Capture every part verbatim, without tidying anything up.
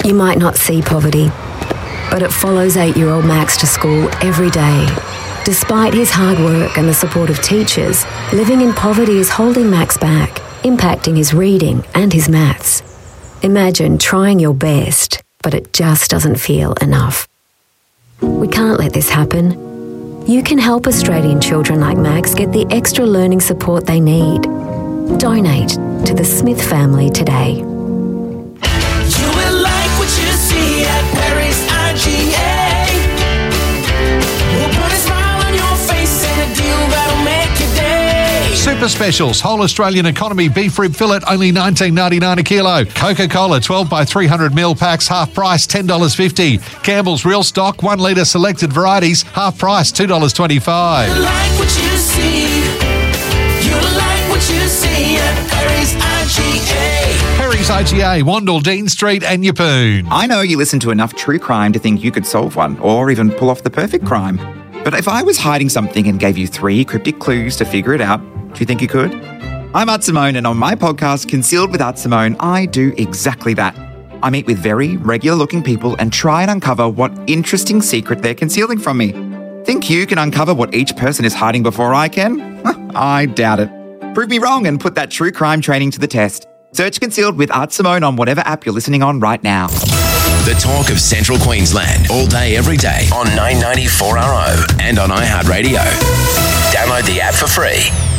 You might not see poverty, but it follows eight-year-old Max to school every day. Despite his hard work and the support of teachers, living in poverty is holding Max back, impacting his reading and his maths. Imagine trying your best, but it just doesn't feel enough. We can't let this happen. You can help Australian children like Max get the extra learning support they need. Donate to the Smith family today. You will like what you see at Perry's I G A. We'll put a smile on your face and a deal that'll make your day. Super specials. Whole Australian economy beef rib fillet, only nineteen ninety-nine a kilo. Coca-Cola twelve by three hundred mil packs, half price, ten dollars fifty. Campbell's Real Stock, one litre selected varieties, half price, two dollars twenty-five. You like what you see. You like what you see at Perry's I G A. Perry's I G A, Wandle, Dean Street and Yeppoon. I know you listen to enough true crime to think you could solve one, or even pull off the perfect crime. But if I was hiding something and gave you three cryptic clues to figure it out, do you think you could? I'm Art Simone, and on my podcast, Concealed with Art Simone, I do exactly that. I meet with very regular-looking people and try and uncover what interesting secret they're concealing from me. Think you can uncover what each person is hiding before I can? I doubt it. Prove me wrong and put that true crime training to the test. Search Concealed with Art Simone on whatever app you're listening on right now. The talk of Central Queensland, all day, every day on nine ninety four R O and on iHeartRadio. Download the app for free.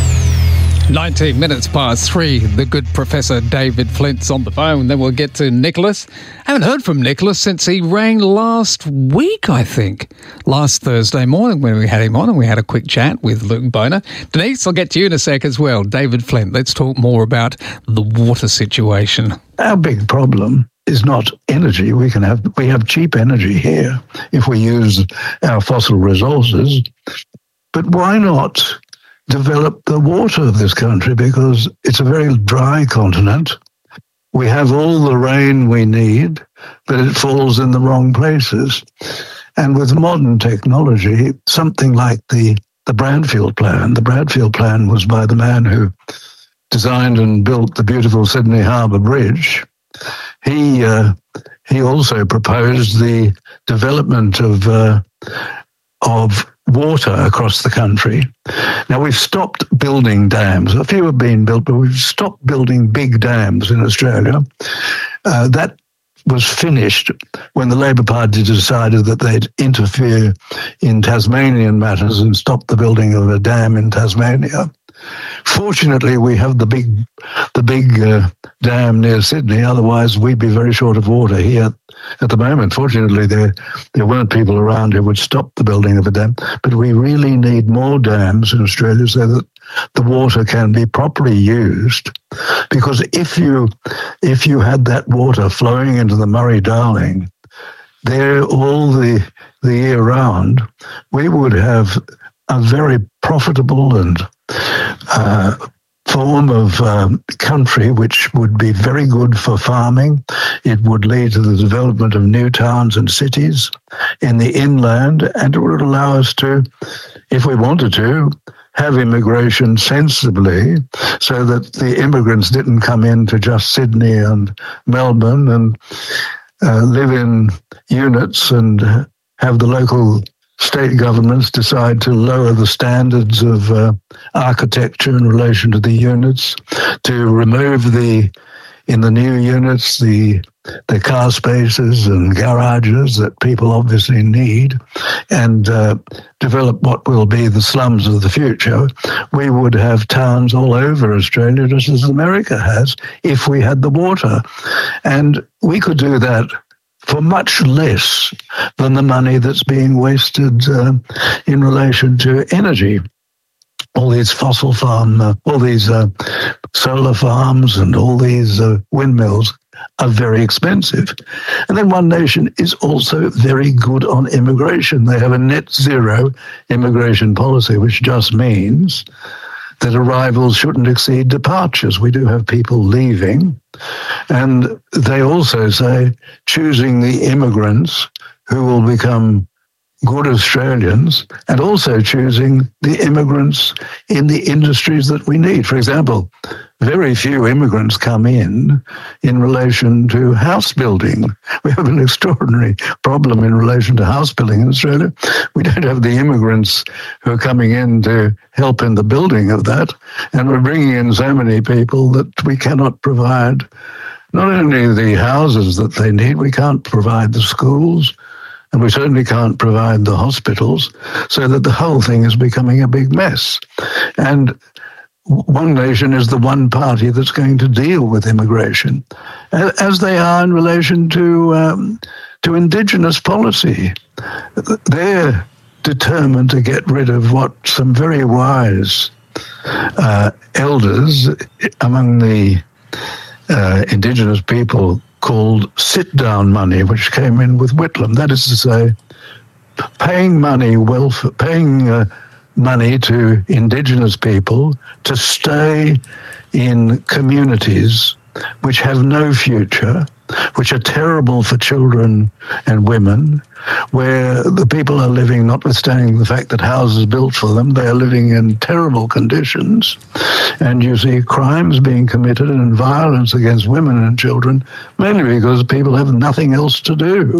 nineteen minutes past three. The good Professor David Flint's on the phone. Then we'll get to Nicholas. I haven't heard from Nicholas since he rang last week, I think. Last Thursday morning when we had him on and we had a quick chat with Luke Boner. Denise, I'll get to you in a sec as well. David Flint, let's talk more about the water situation. Our big problem is not energy. We can have we have cheap energy here if we use our fossil resources. But why not develop the water of this country, because it's a very dry continent. We have all the rain we need, but it falls in the wrong places. And with modern technology, something like the, the Bradfield Plan, the Bradfield Plan was by the man who designed and built the beautiful Sydney Harbour Bridge. He uh, he also proposed the development of uh, of water across the country. Now, we've stopped building dams. A few have been built, but we've stopped building big dams in Australia. Uh, that was finished when the Labor Party decided that they'd interfere in Tasmanian matters and stop the building of a dam in Tasmania. Fortunately, we have the big the big uh, dam near Sydney. Otherwise, we'd be very short of water here at the moment. Fortunately, there there weren't people around who would stop the building of a dam. But we really need more dams in Australia so that the water can be properly used. Because if you if you had that water flowing into the Murray-Darling there all the the year round, we would have a very profitable and uh, form of um, country which would be very good for farming. It would lead to the development of new towns and cities in the inland, and it would allow us to, if we wanted to, have immigration sensibly so that the immigrants didn't come into just Sydney and Melbourne and uh, live in units and have the local state governments decide to lower the standards of uh, architecture in relation to the units, to remove the, in the new units, the the car spaces and garages that people obviously need, and uh, develop what will be the slums of the future. We would have towns all over Australia, just as America has, if we had the water. And we could do that for much less than the money that's being wasted uh, in relation to energy. All these fossil farm, uh, all these uh, solar farms and all these uh, windmills are very expensive. And then One Nation is also very good on immigration. They have a net zero immigration policy, which just means that arrivals shouldn't exceed departures. We do have people leaving. And they also say choosing the immigrants who will become good Australians and also choosing the immigrants in the industries that we need. For example, very few immigrants come in in relation to house building. We have an extraordinary problem in relation to house building in Australia. We don't have the immigrants who are coming in to help in the building of that, and we're bringing in so many people that we cannot provide not only the houses that they need, we can't provide the schools, and we certainly can't provide the hospitals, so that the whole thing is becoming a big mess. And One Nation is the one party that's going to deal with immigration, as they are in relation to um, to Indigenous policy. They're determined to get rid of what some very wise uh, elders among the uh, Indigenous people called sit-down money, which came in with Whitlam. That is to say, paying money, welfare, paying uh, money to Indigenous people to stay in communities which have no future, which are terrible for children and women, where the people are living, notwithstanding the fact that houses are built for them, they are living in terrible conditions. And you see crimes being committed and violence against women and children, mainly because people have nothing else to do.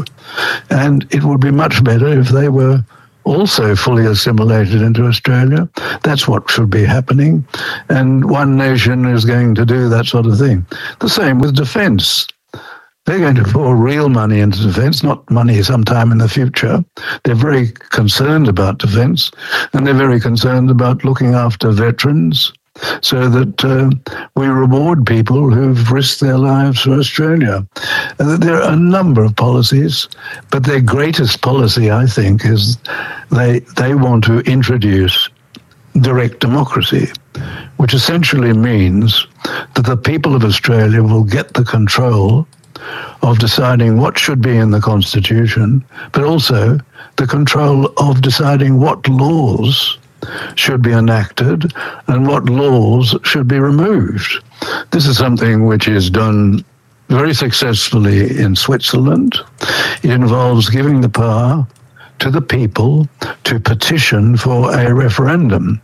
And it would be much better if they were also fully assimilated into Australia. That's what should be happening. And One Nation is going to do that sort of thing. The same with defence. They're going to pour real money into defence, not money sometime in the future. They're very concerned about defence, and they're very concerned about looking after veterans, so that uh, we reward people who've risked their lives for Australia. Uh, there are a number of policies, but their greatest policy, I think, is they they want to introduce direct democracy, which essentially means that the people of Australia will get the control of deciding what should be in the Constitution, but also the control of deciding what laws should be enacted and what laws should be removed. This is something which is done very successfully in Switzerland. It involves giving the power to the people to petition for a referendum.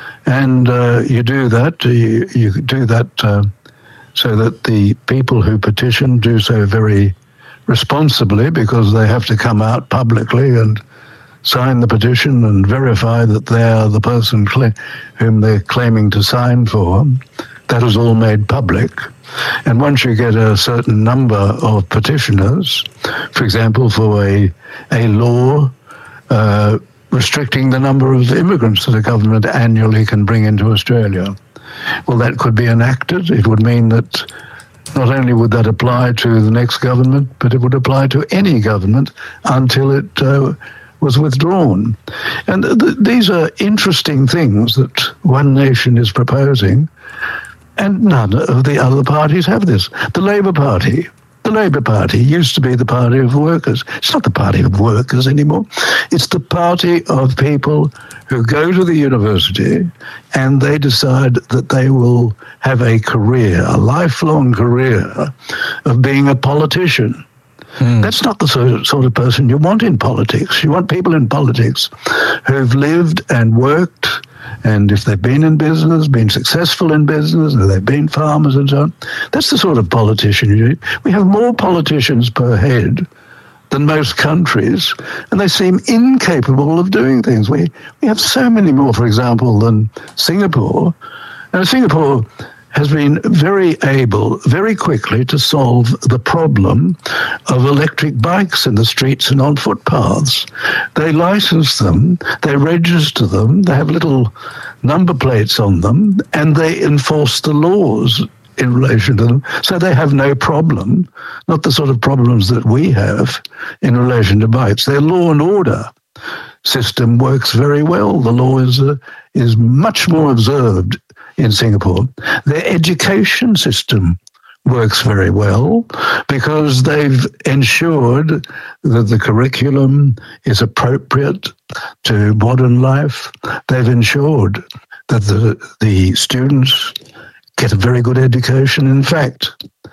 And uh, you do that, you, you do that uh, so that the people who petition do so very responsibly, because they have to come out publicly and sign the petition and verify that they are the person cl- whom they're claiming to sign for. That is all made public. And once you get a certain number of petitioners, for example, for a, a law uh, restricting the number of immigrants that a government annually can bring into Australia, well, that could be enacted. It would mean that not only would that apply to the next government, but it would apply to any government until it uh, was withdrawn. And th- these are interesting things that One Nation is proposing, and none of the other parties have this. The Labour Party. The Labour Party used to be the party of workers. It's not the party of workers anymore. It's the party of people who go to the university and they decide that they will have a career, a lifelong career of being a politician. Hmm. That's not the sort of, sort of person you want in politics. You want people in politics who've lived and worked, and if they've been in business, been successful in business, or they've been farmers and so on. That's the sort of politician you need. We have more politicians per head than most countries, and they seem incapable of doing things. We we have so many more, for example, than Singapore. And Singapore has been very able, very quickly, to solve the problem of electric bikes in the streets and on footpaths. They license them, they register them, they have little number plates on them, and they enforce the laws in relation to them. So they have no problem, not the sort of problems that we have in relation to bikes. Their law and order system works very well. The law is uh, is much more observed in Singapore. Their education system works very well because they've ensured that the curriculum is appropriate to modern life. They've ensured that the, the students get a very good education. In fact,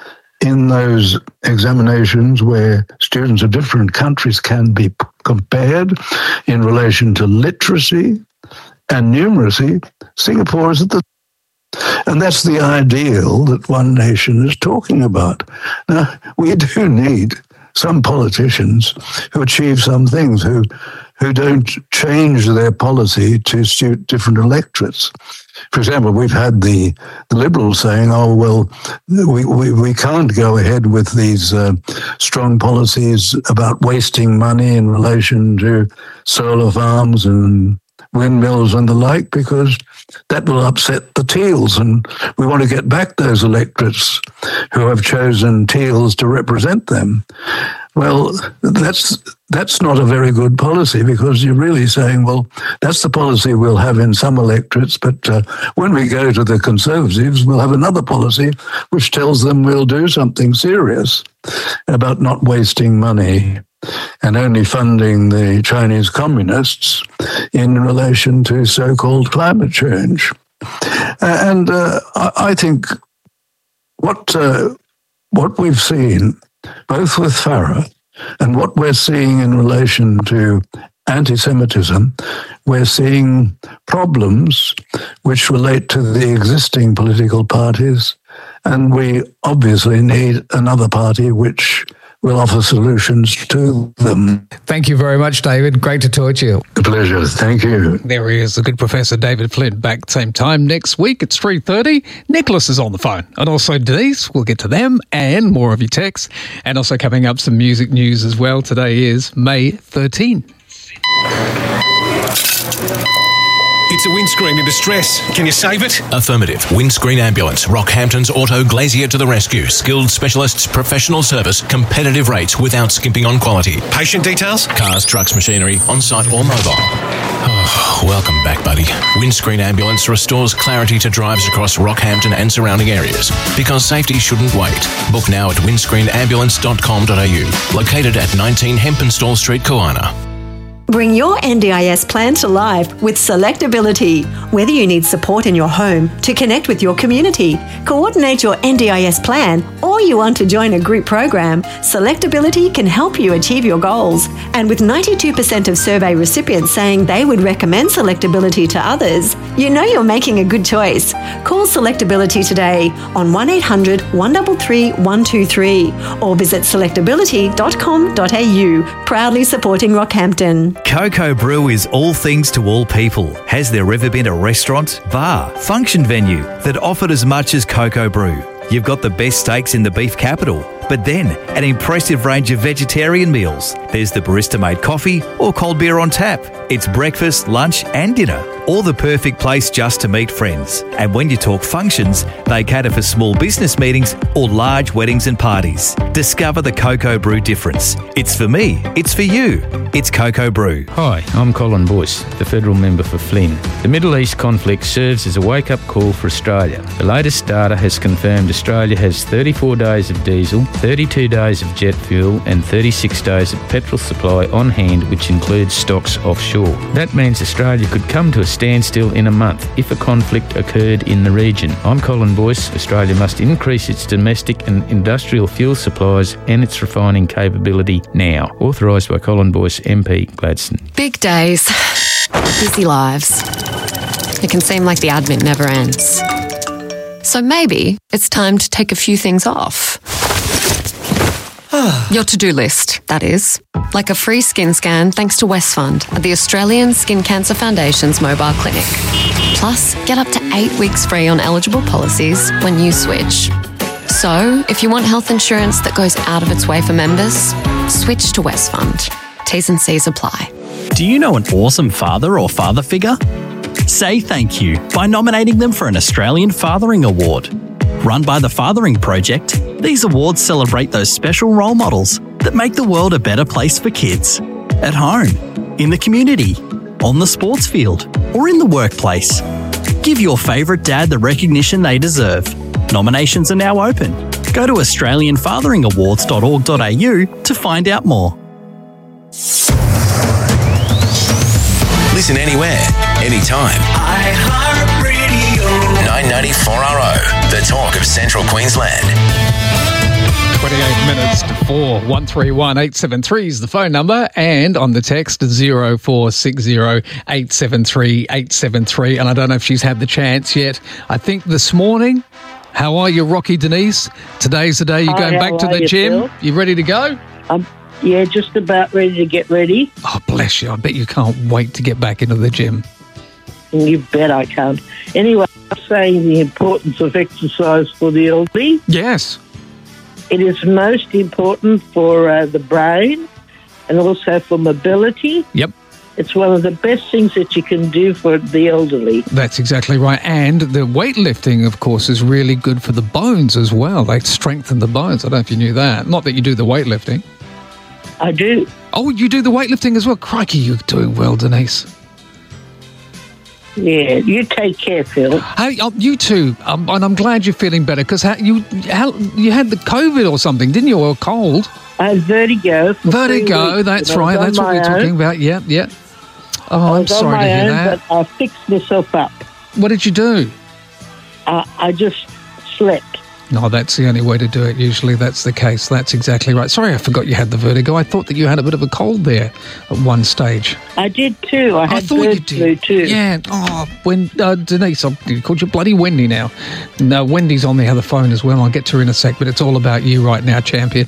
in those examinations where students of different countries can be p- compared in relation to literacy and numeracy, Singapore is at the and that's the ideal that One Nation is talking about. Now, we do need some politicians who achieve some things, who who don't change their policy to suit different electorates. For example, we've had the, the Liberals saying, oh, well, we, we, we can't go ahead with these uh, strong policies about wasting money in relation to solar farms and windmills and the like, because that will upset the Teals, and we want to get back those electorates who have chosen Teals to represent them. Well, that's that's not a very good policy, because you're really saying, well, that's the policy we'll have in some electorates, but uh, when we go to the Conservatives, we'll have another policy which tells them we'll do something serious about not wasting money and only funding the Chinese communists in relation to so-called climate change. And uh, I, I think what uh, what we've seen, both with Farah and what we're seeing in relation to anti-Semitism, we're seeing problems which relate to the existing political parties, and we obviously need another party which will offer solutions to them. Thank you very much, David. Great to talk to you. A pleasure. Thank you. There he is, the good Professor David Flint, back same time next week. It's three thirty. Nicholas is on the phone. And also Denise. We'll get to them and more of your texts. And also coming up, some music news as well. Today is May thirteenth. It's a windscreen in distress. Can you save it? Affirmative. Windscreen Ambulance. Rockhampton's Auto Glazier to the rescue. Skilled specialists, professional service, competitive rates without skimping on quality. Patient details? Cars, trucks, machinery, on-site or mobile. Oh, welcome back, buddy. Windscreen Ambulance restores clarity to drives across Rockhampton and surrounding areas, because safety shouldn't wait. Book now at windscreen ambulance dot com dot a u. Located at nineteen Hempenstall Street, Koana. Bring your N D I S plan to life with Selectability. Whether you need support in your home, to connect with your community, coordinate your N D I S plan, or you want to join a group program, Selectability can help you achieve your goals. And with ninety-two percent of survey recipients saying they would recommend Selectability to others, you know you're making a good choice. Call Selectability today on one eight hundred, one three three, one two three or visit selectability dot com dot a u. Proudly supporting Rockhampton. Coco Brew is all things to all people. Has there ever been a restaurant, bar, function venue that offered as much as Coco Brew? You've got the best steaks in the beef capital, but then an impressive range of vegetarian meals. There's the barista-made coffee or cold beer on tap. It's breakfast, lunch and dinner, or the perfect place just to meet friends. And when you talk functions, they cater for small business meetings or large weddings and parties. Discover the Coco Brew difference. It's for me, it's for you. It's Coco Brew. Hi, I'm Colin Boyce, the federal member for Flynn. The Middle East conflict serves as a wake-up call for Australia. The latest data has confirmed Australia has thirty-four days of diesel, thirty-two days of jet fuel and thirty-six days of petrol supply on hand, which includes stocks offshore. That means Australia could come to a standstill in a month if a conflict occurred in the region. I'm Colin Boyce. Australia must increase its domestic and industrial fuel supplies and its refining capability now. Authorised by Colin Boyce, M P, Gladstone. Big days, busy lives. It can seem like the admin never ends. So maybe it's time to take a few things off. Your to-do list, that is. Like a free skin scan thanks to Westfund at the Australian Skin Cancer Foundation's mobile clinic. Plus, get up to eight weeks free on eligible policies when you switch. So, if you want health insurance that goes out of its way for members, switch to Westfund. T's and C's apply. Do you know an awesome father or father figure? Say thank you by nominating them for an Australian Fathering Award. Run by the Fathering Project, these awards celebrate those special role models that make the world a better place for kids. At home, in the community, on the sports field, or in the workplace. Give your favourite dad the recognition they deserve. Nominations are now open. Go to australian fathering awards dot org dot a u to find out more. Listen anywhere, anytime. iHeartRadio. nine ninety-four R O, the talk of Central Queensland. twenty-eight minutes to four. one three one eight seven three is the phone number, and on the text zero four six zero eight seven three eight seven three. And I don't know if she's had the chance yet. I think this morning. How are you, Rocky Denise? Today's the day you're Hi, going back to how the are you, gym. Phil? You ready to go? Um, yeah, just about ready to get ready. Oh, bless you. I bet you can't wait to get back into the gym. You bet I can't. Anyway, I'm saying the importance of exercise for the elderly. Yes. It is most important for uh, the brain and also for mobility. Yep. It's one of the best things that you can do for the elderly. That's exactly right. And the weightlifting, of course, is really good for the bones as well. They strengthen the bones. I don't know if you knew that. Not that you do the weightlifting. I do. Oh, you do the weightlifting as well? Crikey, you're doing well, Denise. Yeah, you take care, Phil. Hey, oh, you too. Um, and I'm glad you're feeling better because you, how, you had the COVID or something, didn't you? Or a cold? I had vertigo. For Vertigo, weeks, that's and I was right. on That's what my we're talking own. about. Yeah, yeah. Oh, I I'm was on sorry to my hear own, that. but I fixed myself up. What did you do? Uh, I just slept. No, that's the only way to do it. Usually that's the case. That's exactly right. Sorry, I forgot you had the vertigo. I thought that you had a bit of a cold there at one stage. I did too. I had thought you bird flu did. too. Yeah. Oh, when uh, Denise, I you called you bloody Wendy now. No, Wendy's on the other phone as well. I'll get to her in a sec, but it's all about you right now, champion.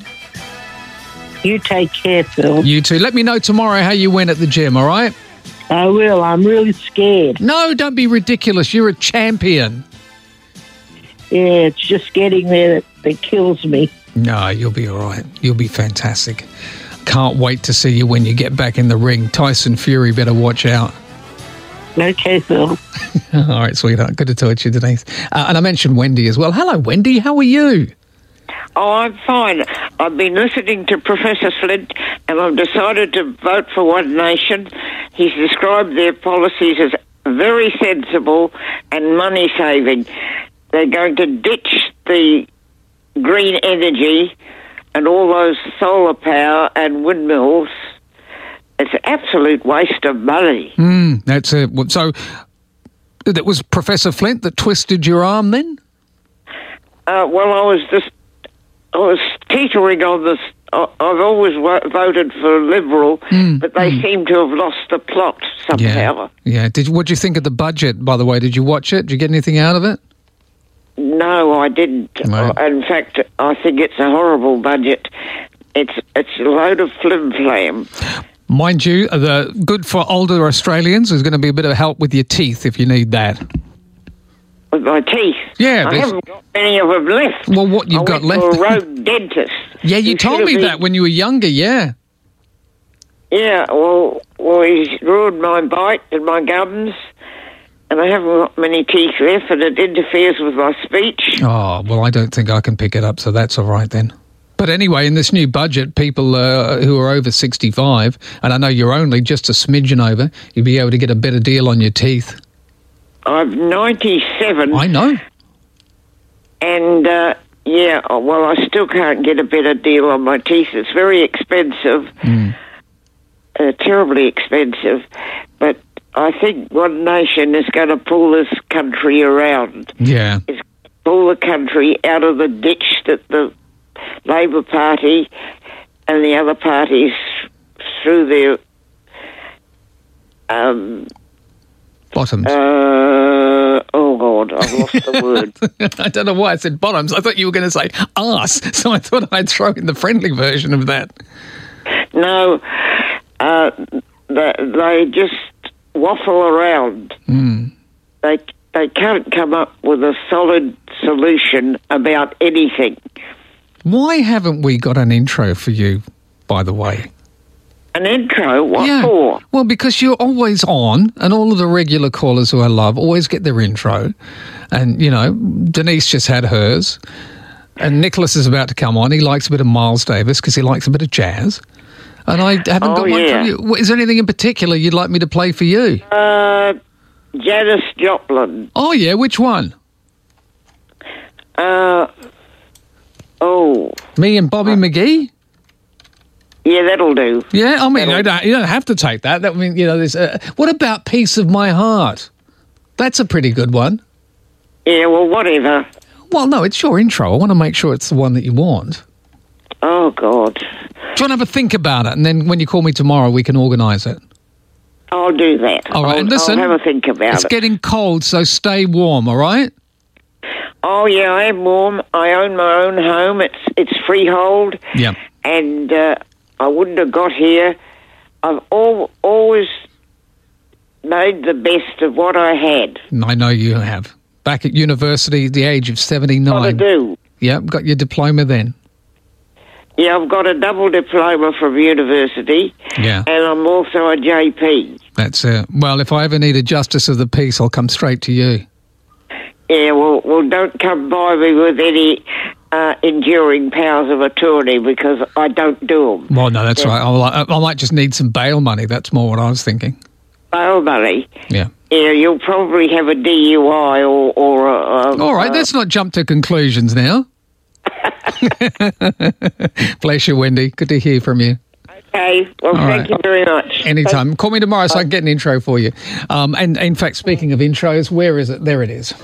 You take care, Phil. You too. Let me know tomorrow how you went at the gym, all right? I will. I'm really scared. No, don't be ridiculous. You're a champion. Yeah, it's just getting there that, that kills me. No, you'll be all right. You'll be fantastic. Can't wait to see you when you get back in the ring. Tyson Fury better watch out. Okay, Phil. All right, sweetheart. Good to talk to you, Denise. Uh, and I mentioned Wendy as well. Hello, Wendy. How are you? Oh, I'm fine. I've been listening to Professor Flint and I've decided to vote for One Nation. He's described their policies as very sensible and money-saving. They're going to ditch the green energy and all those solar power and windmills. It's an absolute waste of money. Mm, that's it. So that was Professor Flint that twisted your arm then? Uh, well, I was just... I was teetering on this. I- I've always wo- voted for Liberal, Mm, but they mm. seem to have lost the plot somehow. Yeah. Yeah. Did what do you think of the budget, by the way? Did you watch it? Did you get anything out of it? No, I didn't. Right. Uh, In fact, I think it's a horrible budget. It's it's a load of flim-flam. Mind you, the good for older Australians is going to be a bit of help with your teeth if you need that. With my teeth. Yeah, I there's- haven't got any of them left. Well, what you've I got went left? to a road dentist. Yeah, you who told should me have that been- when you were younger. Yeah. Yeah, well, well, he's ruined my bite and my gums, and I haven't got many teeth left, and it interferes with my speech. Oh, well, I don't think I can pick it up, so that's all right then. But anyway, in this new budget, people uh, who are over sixty-five, and I know you're only just a smidgen over, you'll be able to get a better deal on your teeth. I'm ninety-seven. I know. And, uh, yeah, oh, well, I still can't get a better deal on my teeth. It's very expensive, Mm. uh, terribly expensive. But I think One Nation is going to pull this country around. Yeah. It's pull the country out of the ditch that the Labor Party and the other parties through their um, Bottoms. Uh, oh, God, I've lost the word. I don't know why I said bottoms. I thought you were going to say arse, so I thought I'd throw in the friendly version of that. No, uh, they, they just waffle around. Mm. They they can't come up with a solid solution about anything. Why haven't we got an intro for you, by the way? An intro? What yeah. for? Well, because you're always on, and all of the regular callers who I love always get their intro. And, you know, Denise just had hers. And Nicholas is about to come on. He likes a bit of Miles Davis because he likes a bit of jazz. And I haven't Oh, got one yeah. from you. Is there anything in particular you'd like me to play for you? Uh, Janis Joplin. Oh, yeah, which one? Uh, oh. Me and Bobby McGee? Yeah, that'll do. Yeah, I mean, you don't, you don't have to take that. That I mean, you know, there's. Uh, what about Piece of My Heart? That's a pretty good one. Yeah, well, whatever. Well, no, it's your intro. I want to make sure it's the one that you want. God. Do you want to have a think about it, and then when you call me tomorrow, we can organise it? I'll do that. All right, I'll, and listen, I'll have a think about it's it. getting cold, so stay warm, all right? Oh, yeah, I am warm. I own my own home. It's it's freehold. Yeah. And uh, I wouldn't have got here. I've al- always made the best of what I had. I know you have. Back at university at the age of seventy-nine. What I do. Yeah, got your diploma then. Yeah, I've got a double diploma from university. Yeah. And I'm also a J P. That's it. Well, if I ever need a justice of the peace, I'll come straight to you. Yeah, well, well don't come by me with any uh, enduring powers of attorney because I don't do them. Well, no, that's Yeah. right. I'll, I might just need some bail money. That's more what I was thinking. Bail money? Yeah. Yeah, you'll probably have a D U I or... or uh, All right, uh, let's not jump to conclusions now. Bless you, Wendy. Good to hear from you. Okay, well, All thank right. you very much. Anytime. Call me tomorrow so I can get an intro for you. Um, and in fact, speaking of intros, where is it? There it is.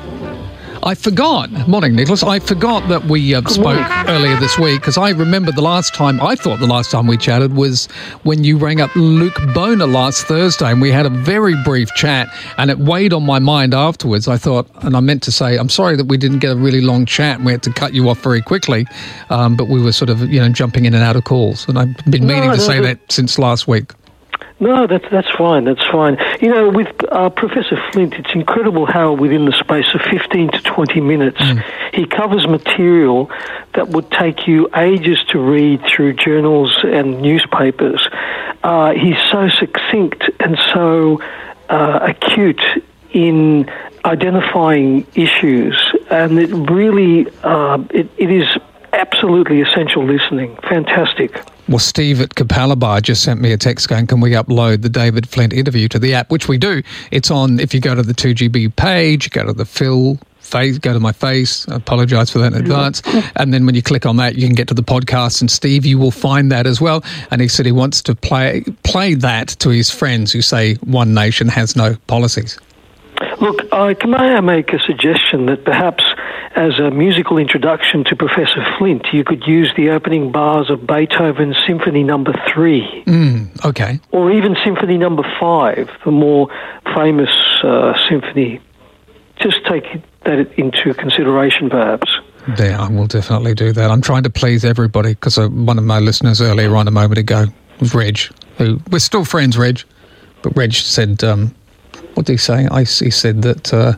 I forgot. Morning, Nicholas. I forgot that we uh, spoke earlier this week because I remember the last time, I thought the last time we chatted was when you rang up Luke Boner last Thursday and we had a very brief chat and it weighed on my mind afterwards. I thought, and I meant to say, I'm sorry that we didn't get a really long chat and we had to cut you off very quickly, um, but we were sort of, you know, jumping in and out of calls. And I've been No, meaning to no, say no. that since last week. No, that's that's fine. That's fine. You know, with uh, Professor Flint, it's incredible how within the space of fifteen to twenty minutes, he covers material that would take you ages to read through journals and newspapers. Uh, he's so succinct and so uh, acute in identifying issues, and it really uh, it, it is absolutely essential listening. Fantastic. Well, Steve at Kapalabar just sent me a text going, can we upload the David Flint interview to the app, which we do. It's on, if you go to the two G B page, go to the Phil face, go to my face, I apologise for that in advance, and then when you click on that, you can get to the podcast, and Steve, you will find that as well. And he said he wants to play play that to his friends who say One Nation has no policies. Look, uh, can I make a suggestion that perhaps as a musical introduction to Professor Flint, you could use the opening bars of Beethoven's Symphony Number Three, Mm, okay. or even Symphony Number Five, the more famous uh, symphony. Just take that into consideration, perhaps. Yeah, I will definitely do that. I'm trying to please everybody because uh, one of my listeners earlier on a moment ago was Reg, who we're still friends, Reg, but Reg said, um, what did he say? I, he said that, uh,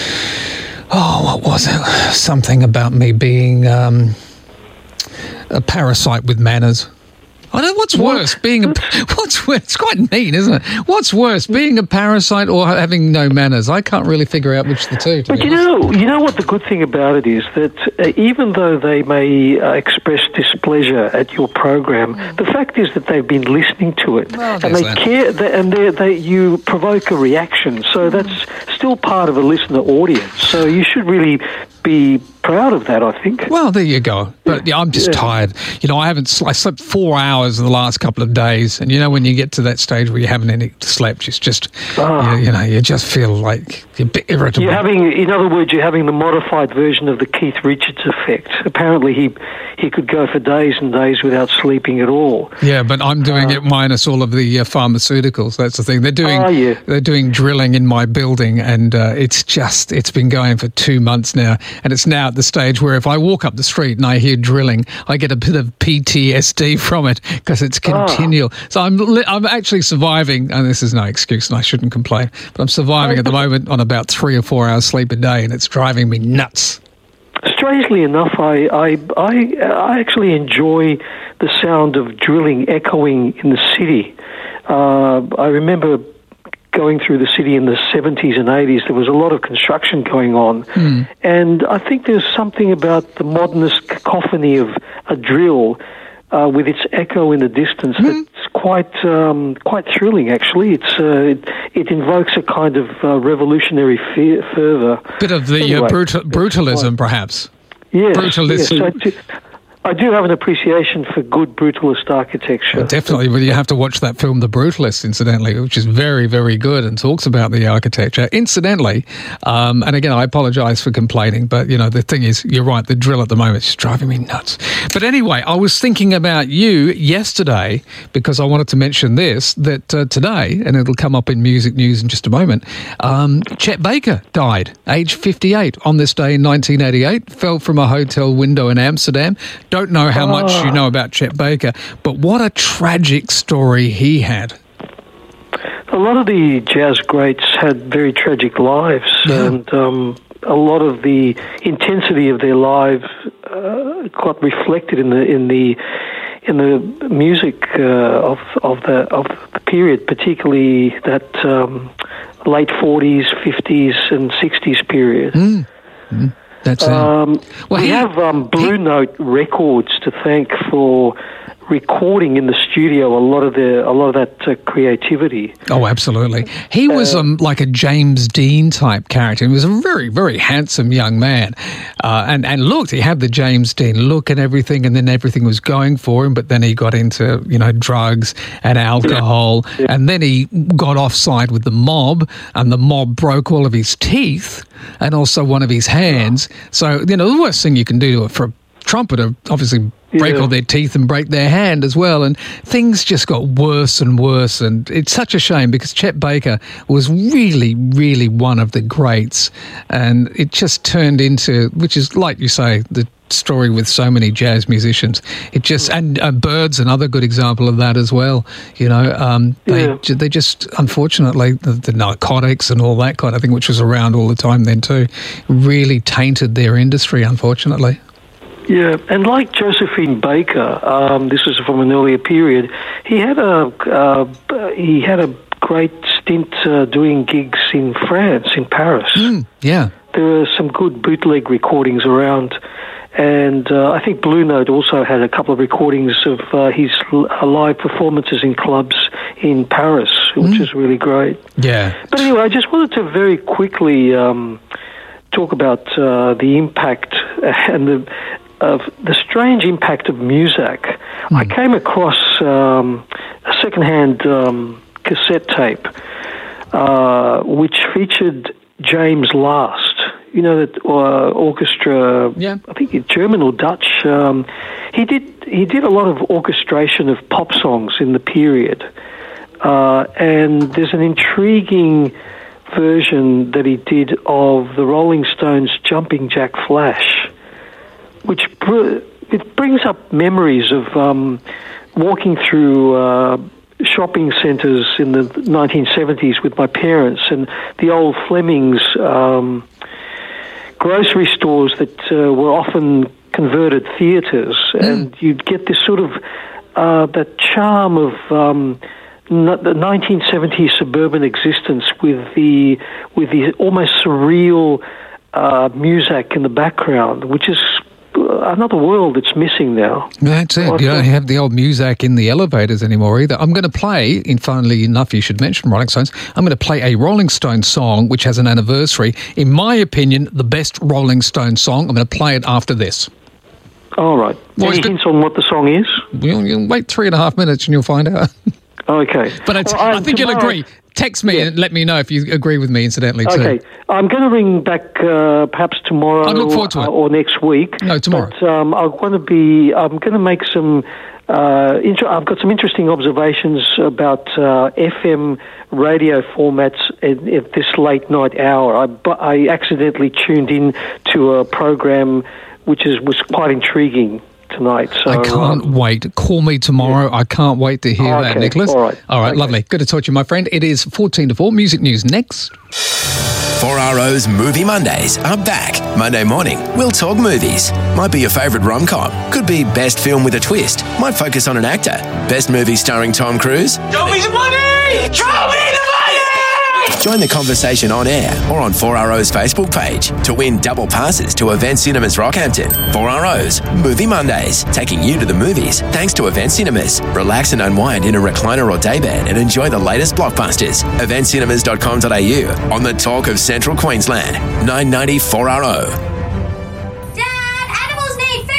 oh, what was it? Something about me being um, a parasite with manners. I know what's worse, being a what's worse? It's quite neat, isn't it? What's worse, being a parasite or having no manners? I can't really figure out which of the two. to But be you honest. know, you know what the good thing about it is that uh, even though they may uh, express displeasure at your program, the fact is that they've been listening to it Well, and there's they that. care, they, and they, they you provoke a reaction. So that's still part of a listener audience. So you should really be proud of that, I think. Well, there you go. But yeah, I'm just Yeah. tired. You know, I haven't. sl- I slept four hours in the last couple of days, and you know, when you get to that stage where you haven't any slept, it's just, Ah. you, you know, you just feel like you're a bit irritable. You're having, in other words, you're having the modified version of the Keith Richards effect. Apparently, he he could go for days and days without sleeping at all. Yeah, but I'm doing it minus all of the uh, pharmaceuticals. That's the thing. They're doing. Oh, yeah. They're doing drilling in my building, and uh, it's just. It's been going for two months now, and it's now at the stage where if I walk up the street and I hear drilling, I get a bit of P T S D from it because it's continual. So I'm li- I'm actually surviving, and this is no excuse, and I shouldn't complain, but I'm surviving at the moment on about three or four hours sleep a day, and it's driving me nuts. Strangely enough, I, I, I, I actually enjoy the sound of drilling echoing in the city. Uh, I remember going through the city in the seventies and eighties. There was a lot of construction going on. And I think there's something about the modernist cacophony of a drill uh, with its echo in the distance that's quite um, quite thrilling, actually. It's uh, it, it invokes a kind of uh, revolutionary fe- fervour. Bit of the Anyway, uh, brutal, brutalism, perhaps. Yes, Brutalist. yes. So to, I do have an appreciation for good brutalist architecture. Well, definitely, but you have to watch that film, The Brutalist, incidentally, which is very, very good and talks about the architecture. Incidentally, um, and again, I apologise for complaining, but, you know, the thing is, you're right, the drill at the moment is driving me nuts. But anyway, I was thinking about you yesterday because I wanted to mention this, that uh, today, and it'll come up in music news in just a moment, um, Chet Baker died, age fifty-eight, on this day in nineteen eighty-eight, fell from a hotel window in Amsterdam. Don't know how much you know about Chet Baker, but what a tragic story he had. A lot of the jazz greats had very tragic lives, yeah. and um, a lot of the intensity of their lives uh, got reflected in the in the in the music uh, of of the of the period, particularly that um, late forties, fifties, and sixties period. Mm. Mm. That's it. Um, well, we he, have um, Blue he, Note Records to thank for recording in the studio a lot of the a lot of that uh, creativity. Oh, absolutely. He was uh, um, like a James Dean type character. He was a very, very handsome young man, uh, and and looked. He had the James Dean look and everything, and then everything was going for him. But then he got into you know drugs and alcohol, yeah. and then he got offside with the mob, and the mob broke all of his teeth and also one of his hands. So you know the worst thing you can do for a trumpeter, obviously, break yeah. all their teeth and break their hand as well. And things just got worse and worse. And it's such a shame because Chet Baker was really, really one of the greats. And it just turned into, which is, like you say, the story with so many jazz musicians. It just, and uh, Bird's another good example of that as well. You know, um, they, yeah. they just, unfortunately, the, the narcotics and all that kind of thing, which was around all the time then too, really tainted their industry, unfortunately. Yeah, and like Josephine Baker, um, this was from an earlier period. He had a uh, he had a great stint uh, doing gigs in France, in Paris. Mm, yeah, there are some good bootleg recordings around, and uh, I think Blue Note also had a couple of recordings of uh, his live performances in clubs in Paris, which mm. is really great. Yeah, but anyway, I just wanted to very quickly um, talk about uh, the impact and the. Of the strange impact of music. Mm. I came across um, a second-hand um, cassette tape uh, which featured James Last. You know that uh, orchestra. Yeah. I think it's German or Dutch. Um, he did he did a lot of orchestration of pop songs in the period, uh, and there's an intriguing version that he did of the Rolling Stones' "Jumping Jack Flash," which br- it brings up memories of um, walking through uh, shopping centres in the nineteen seventies with my parents, and the old Fleming's um, grocery stores that uh, were often converted theatres, mm. and you'd get this sort of uh, that charm of um, n- the nineteen seventies suburban existence with the with the almost surreal uh, music in the background, which is another world that's missing now. That's it. You don't have the old music in the elevators anymore either. I'm going to play, and funnily enough, you should mention Rolling Stones, I'm going to play a Rolling Stones song which has an anniversary. In my opinion, the best Rolling Stones song. I'm going to play it after this. All right. Well, Any hints on what the song is? You'll, you'll wait three and a half minutes and you'll find out. Okay. But it's, well, I think tomorrow, you'll agree. Text me yeah. and let me know if you agree with me, incidentally, too. Okay. I'm going to ring back uh, perhaps tomorrow I look forward to it. or next week. No, tomorrow. But um, I want to be, I'm going to make some, uh, inter- I've got some interesting observations about uh, F M radio formats at, at this late night hour. I, but I accidentally tuned in to a program which is was quite intriguing tonight. So, I can't um, wait. Call me tomorrow. Yeah. I can't wait to hear oh, that, okay. Nicholas. All right. All right, okay. lovely. Good to talk to you, my friend. It is fourteen to four. Music news next. four R O's Movie Mondays are back. Monday morning, we'll talk movies. Might be your favourite rom-com. Could be best film with a twist. Might focus on an actor. Best movie starring Tom Cruise. Show me the money! Show me the money! Join the conversation on air or on four R O's Facebook page to win double passes to Event Cinemas Rockhampton. four R O's Movie Mondays, taking you to the movies thanks to Event Cinemas. Relax and unwind in a recliner or daybed and enjoy the latest blockbusters. event cinemas dot com dot a u on the talk of Central Queensland. nine ninety four R O. Dad, animals need feed!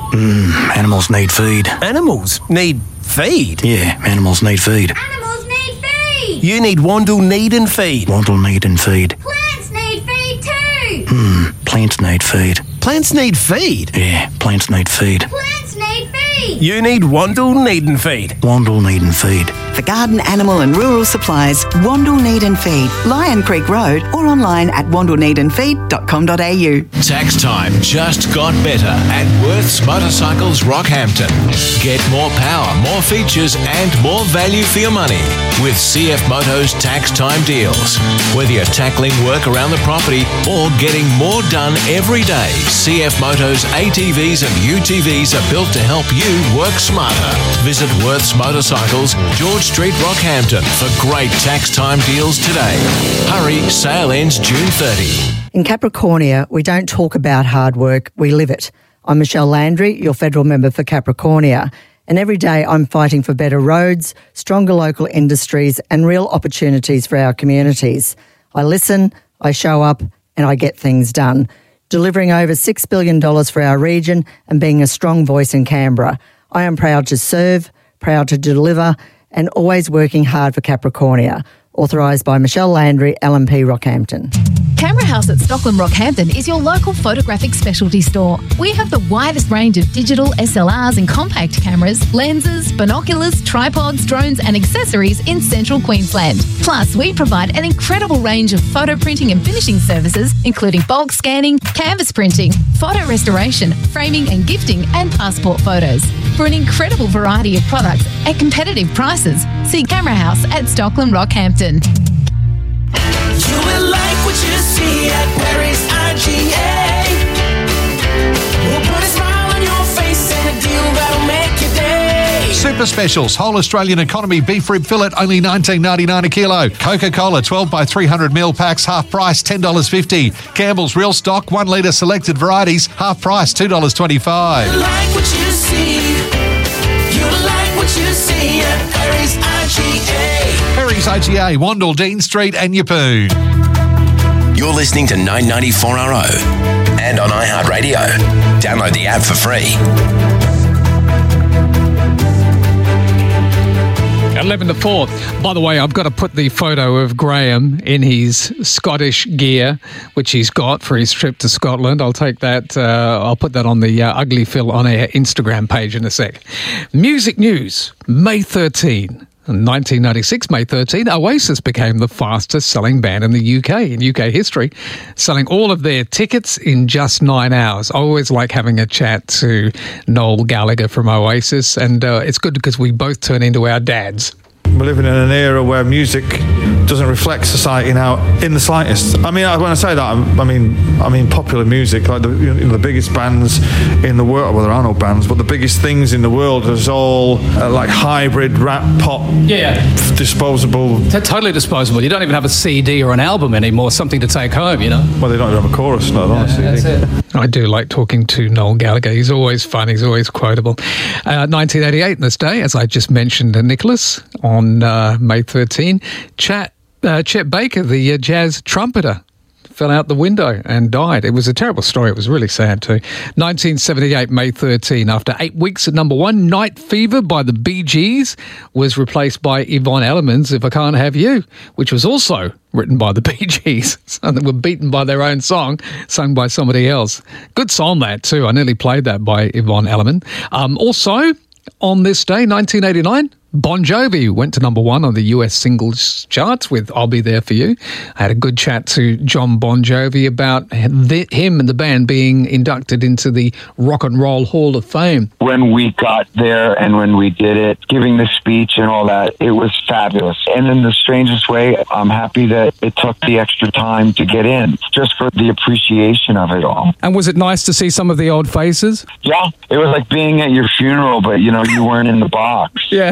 Mm, animals need feed. Animals need feed? Yeah, animals need feed. Animals need feed! You need Wandle Need and Feed. Wandle need and feed. Plants need feed too! Hmm, plants need feed. Plants need feed? Yeah, plants need feed. Plants need feed! You need Wandle Need and Feed. Wandle need and feed. For garden, animal and rural supplies, Wandle Need and Feed, Lion Creek Road, or online at wandle need and feed dot com dot a u. Tax time just got better at Worth's Motorcycles Rockhampton. Get more power, more features and more value for your money with C F Moto's tax time deals. Whether you're tackling work around the property or getting more done every day, C F Moto's A T Vs and U T Vs are built to help you work smarter. Visit Worth's Motorcycles, George Street, Rockhampton for great tax time deals today. Hurry, sale ends June thirtieth. In Capricornia, we don't talk about hard work, we live it. I'm Michelle Landry, your federal member for Capricornia, and every day I'm fighting for better roads, stronger local industries and real opportunities for our communities. I listen, I show up and I get things done, delivering over six billion dollars for our region and being a strong voice in Canberra. I am proud to serve, proud to deliver and always working hard for Capricornia. Authorised by Michelle Landry, L M P Rockhampton. Camera House at Stockland Rockhampton is your local photographic specialty store. We have the widest range of digital S L Rs and compact cameras, lenses, binoculars, tripods, drones and accessories in central Queensland. Plus, we provide an incredible range of photo printing and finishing services, including bulk scanning, canvas printing, photo restoration, framing and gifting, and passport photos. For an incredible variety of products at competitive prices, see Camera House at Stockland Rockhampton. You will like what you see at Perry's I G A. We'll put a smile on your face and a deal that'll make your day. Super specials. Whole Australian economy beef rib fillet, only nineteen ninety-nine a kilo. Coca-Cola twelve by three hundred mil packs, half price, ten dollars fifty. Campbell's real stock, one litre selected varieties, half price, two dollars twenty-five. You like what you see. You like what you see at Perry's I G A. Perry's I G A, Wandle, Dean Street and Yeppoon. You're listening to nine ninety-four R O and on iHeartRadio. Download the app for free. eleven to four. By the way, I've got to put the photo of Graham in his Scottish gear, which he's got for his trip to Scotland. I'll take that. Uh, I'll put that on the uh, Ugly Phil on air Instagram page in a sec. Music news, May thirteenth. In nineteen ninety-six, May thirteenth, Oasis became the fastest selling band in the U K, in U K history, selling all of their tickets in just nine hours. I always like having a chat to Noel Gallagher from Oasis, and uh, it's good because we both turn into our dads. We're living in an era where music doesn't reflect society now in the slightest. I mean, when I say that, I mean I mean popular music, like the, you know, the biggest bands in the world. Well, there are no bands, but the biggest things in the world is all uh, like hybrid rap pop. Yeah, disposable. T- totally disposable. You don't even have a C D or an album anymore. Something to take home, you know. Well, they don't even have a chorus, not on a C D. That's it. I do like talking to Noel Gallagher. He's always fun. He's always quotable. Uh, nineteen eighty-eight, this day, as I just mentioned, to Nicholas, on uh, May thirteenth, Chet, uh, Chet Baker, the uh, jazz trumpeter, fell out the window and died. It was a terrible story. It was really sad too. nineteen seventy-eight, May thirteenth, after eight weeks at number one, Night Fever by the Bee Gees was replaced by Yvonne Elliman's If I Can't Have You, which was also written by the Bee Gees. So they were beaten by their own song, sung by somebody else. Good song, that too. I nearly played that by Yvonne Elliman. Um, also, on this day, nineteen eighty-nine, Bon Jovi went to number one on the U S singles charts with I'll Be There For You. I had a good chat to John Bon Jovi about the, him and the band being inducted into the Rock and Roll Hall of Fame. When we got there and when we did it, giving the speech and all that, it was fabulous. And in the strangest way, I'm happy that it took the extra time to get in, just for the appreciation of it all. And was it nice to see some of the old faces? Yeah, it was like being at your funeral, but, you know, you weren't in the box. Yeah.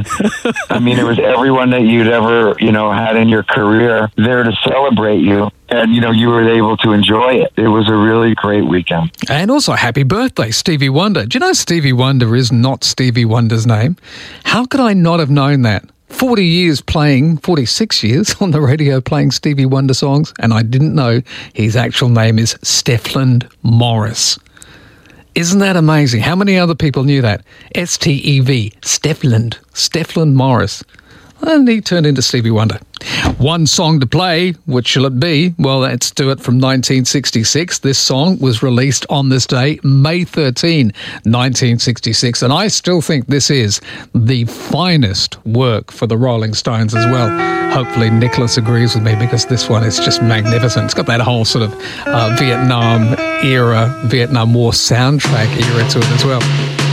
I mean, it was everyone that you'd ever, you know, had in your career there to celebrate you. And, you know, you were able to enjoy it. It was a really great weekend. And also, happy birthday, Stevie Wonder. Do you know Stevie Wonder is not Stevie Wonder's name? How could I not have known that? forty years playing, forty-six years on the radio playing Stevie Wonder songs, and I didn't know his actual name is Steffland Morris. Isn't that amazing? How many other people knew that? S T E V, Steffland, Steffland Morris. And he turned into Stevie Wonder. One song to play, which shall it be? Well, let's do it from nineteen sixty-six. This song was released on this day, May thirteenth, nineteen sixty-six. And I still think this is the finest work for the Rolling Stones as well. Hopefully Nicholas agrees with me, because this one is just magnificent. It's got that whole sort of uh, Vietnam era, Vietnam War soundtrack era to it as well.